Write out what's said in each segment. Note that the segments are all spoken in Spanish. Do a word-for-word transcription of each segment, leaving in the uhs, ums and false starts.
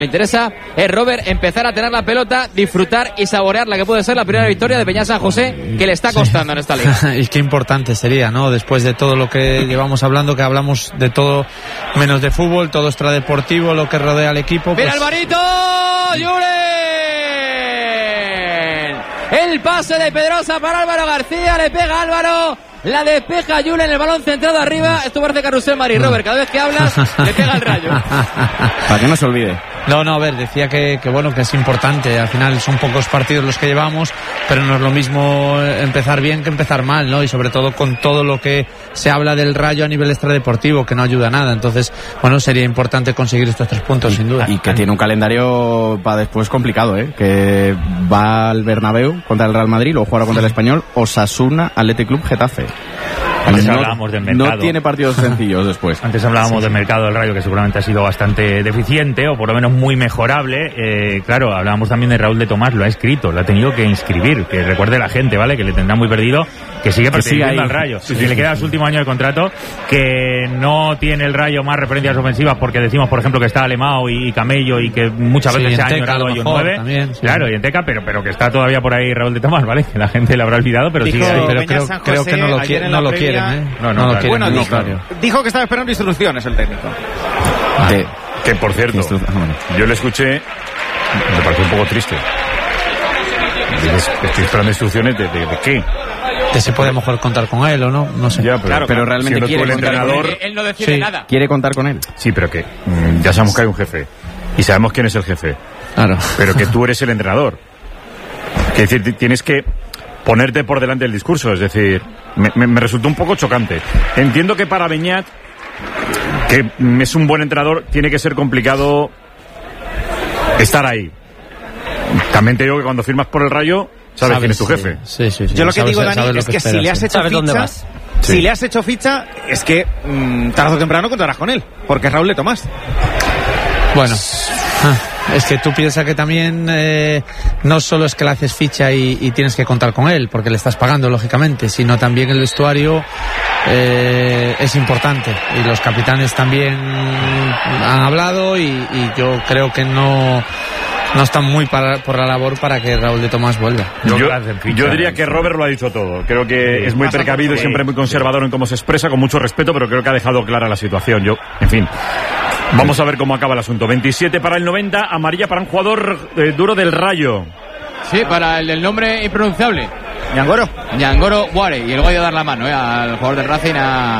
Me interesa es Robert empezar a tener la pelota, disfrutar y saborear la que puede ser la primera victoria de Peña San José, que le está costando sí. en esta liga. Y qué importante sería, ¿no? Después de todo lo que llevamos hablando, que hablamos de todo menos de fútbol, todo extradeportivo, lo que rodea al equipo. ¡Mira pues... Alvarito! ¡Julen! El pase de Pedrosa para Álvaro García, le pega Álvaro. La despeja Julen, el balón centrado arriba. Esto parece Carrusel Mari. Robert, cada vez que hablas le pega el rayo. Para que no se olvide. No, no, a ver, decía que, que bueno, que es importante. Al final son pocos partidos los que llevamos, pero no es lo mismo empezar bien que empezar mal, ¿no? Y sobre todo con todo lo que se habla del Rayo a nivel extradeportivo, que no ayuda a nada. Entonces, bueno, sería importante conseguir estos tres puntos, y, sin duda. Y que tiene un calendario para después complicado, ¿eh? Que va al Bernabéu contra el Real Madrid, luego jugará contra el Español, Osasuna, Athletic Club, Getafe. Antes no, hablábamos del mercado. No tiene partidos sencillos después. Antes hablábamos sí, del mercado del Rayo, que seguramente ha sido bastante deficiente, o por lo menos muy mejorable. Eh, claro, hablábamos también de Raúl de Tomás, lo ha escrito, lo ha tenido que inscribir. Que recuerde la gente, ¿vale? Que le tendrá muy perdido, que sigue perteneciendo al Rayo. Sí, sí, si le queda su último año de contrato, que no tiene el Rayo más referencias ofensivas, porque decimos, por ejemplo, que está Alemão y Camello, y que muchas veces sí, se ha Teca, añorado ellos mejor, nueve. También, sí. Claro, y en Teca, pero, pero que está todavía por ahí Raúl de Tomás, ¿vale? Que la gente le habrá olvidado, pero Dijo, sigue ahí. Pero creo, creo que no lo, quiere, no lo quieren, ¿eh? No, no, no lo claro. quieren. Bueno, No, dijo, claro. dijo que estaba esperando instrucciones el técnico. De, Que por cierto, Instru- ah, bueno. yo le escuché, me pareció un poco triste. Dices, estoy esperando instrucciones de, de, de qué. Que se puede mejor contar con él o no, no sé. Ya, pero, Claro, pero realmente siendo tú quiere el contar con entrenador. Él, él no decide Sí. nada. ¿Quiere contar con él? Sí, pero que mm, ya sabemos que hay un jefe y sabemos quién es el jefe, Claro. pero que tú eres el entrenador. Que decir, t- tienes que ponerte por delante del discurso. Es decir, me, me, me resultó un poco chocante. Entiendo que para Beñat, que mm, es un buen entrenador, tiene que ser complicado estar ahí. También te digo que cuando firmas por el Rayo, sabes, quién es tu jefe. Sí, sí, sí. Yo lo que Sabes- digo, Dani, sabes lo es que, esperas, si le has sí. hecho ¿Sabes ficha, dónde vas? si Sí. le has hecho ficha, es que mmm, tarde o temprano contarás con él, porque es Raúl de Tomás. Bueno, ah, es que tú piensas que también eh, no solo es que le haces ficha y, y tienes que contar con él, porque le estás pagando, lógicamente, sino también el vestuario eh, es importante. Y los capitanes también han hablado y, y yo creo que no... No están muy para, por la labor para que Raúl de Tomás vuelva. Yo, Yo- en fin, yo claro. diría que Robert lo ha dicho todo. Creo que es muy Pasa precavido y mucho. siempre muy conservador en cómo se expresa, con mucho respeto, pero creo que ha dejado clara la situación. Yo, en fin, vamos a ver cómo acaba el asunto. veintisiete para el noventa, amarilla para un jugador eh, duro del Rayo. Sí, para el del nombre impronunciable. Ñangoro. Ñangoro Guare. Y luego hay que dar la mano, ¿eh? Al jugador del Racing, a,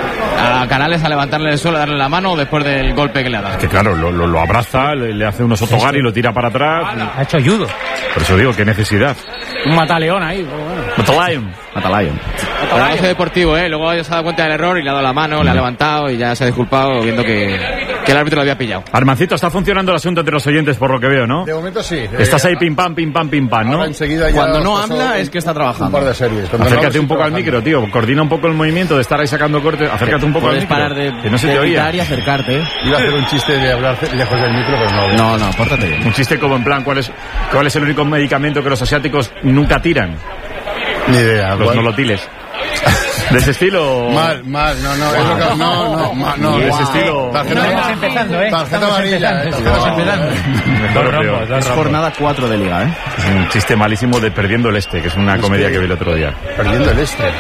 a Canales, a levantarle el suelo, a darle la mano después del golpe que le ha dado. Que claro, lo, lo, lo abraza, le, le hace unos otogari y lo tira para atrás. Ha hecho ayudo. Por eso digo, qué necesidad. Un mataleón ahí. Pues bueno. Matalayon. Matalayon. Trabajo deportivo, ¿eh? Luego ya se ha dado cuenta del error y le ha dado la mano, le ha levantado y ya se ha disculpado viendo que, que el árbitro lo había pillado. Armancito, está funcionando el asunto entre los oyentes por lo que veo, ¿no? De momento sí. Estás Eh, ahí pim pam, pim pam, pim pam, ¿no? ahora enseguida ya Cuando no os paso habla un- es que está Un trabajando. par de series. Cuando no Acércate habla, un poco al estoy micro, tío. Coordina un poco el movimiento de estar ahí sacando cortes. Acércate un poco al Puedes micro. parar de, que no se de te oía. gritar y acercarte, ¿eh? trabajando. Iba a hacer un chiste de hablar lejos del micro, pero no. No, no, pórtate bien. Un chiste como en plan, ¿cuál es, cuál es el único medicamento que los asiáticos nunca tiran? Ni idea. Los ¿cuál? nolotiles. ¿De ese estilo? Mal, mal, no, no, es lo que, no, no, mal, no. De ese Wow. estilo. Tarjeta, Estamos empezando, ¿eh? tarjeta Estamos amarilla. empezando, eh. estamos No. empezando. Mejor o peor. rombos, dos Es rombos. jornada cuatro de liga, ¿eh? Es un chiste malísimo de Perdiendo el Este, que es una Es comedia que- que vi el otro día. Perdiendo el este.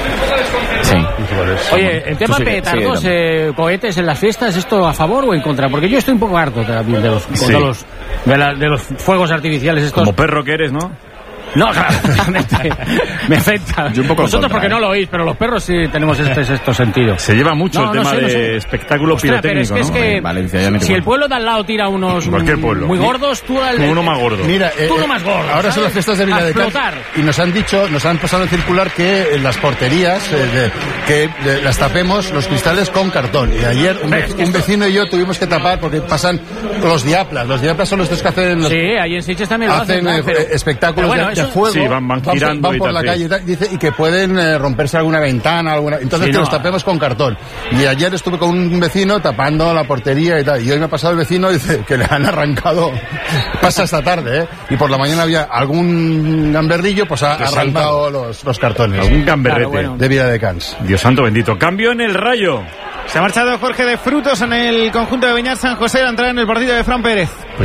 Sí. Oye, el tema Tú sigue, petardos, sigue, eh, cohetes en las fiestas, ¿esto a favor o en contra? Porque yo estoy un poco harto también de los, Sí. de los, de, la- de los fuegos artificiales estos. Como perro que eres, ¿no? No, claro, realmente me afecta. Yo un poco en Vosotros contra, porque ¿eh? no lo oís, pero los perros sí tenemos este sexto sentido. Se lleva mucho No, el no tema sé, no de sé. espectáculo Ostras, pero es pirotécnico, que, es ¿no? que En Valencia ya no si igual. el pueblo de al lado tira unos Cualquier mm, pueblo. muy gordos, tú al, Uno más gordo. Mira, eh, tú uno eh, más gordo. ahora son ¿sabes? las fiestas de Vila A de Cans explotar. y nos han dicho, nos han pasado en circular que en las porterías eh, de- que eh, las tapemos los cristales con cartón. Y ayer un, ve- un vecino y yo tuvimos que tapar porque pasan los diaplas. Los diaplas son los estos que hacen los, Sí, ahí en Sitges también lo hacen. hacen ¿no? eh, Pero- eh, espectáculos pero bueno, de, de eso- fuego. Sí, van- van girando van y por tal, la sí. calle y, tal, dice, y que pueden eh, romperse alguna ventana, alguna. Entonces Sí, que no. los tapemos con cartón. Y ayer estuve con un vecino tapando la portería y tal. Y hoy me ha pasado el vecino y dice que le han arrancado. Pasa esta tarde, ¿eh? Y por la mañana había algún gamberrillo, pues ha arrancado los, los cartones. Algún gamberrete. Claro, bueno. De Vila de Cans. Dios santo bendito. Cambio en el Rayo. Se ha marchado Jorge de Frutos en el conjunto de Beñat San José a entrar en el partido de Fran Pérez.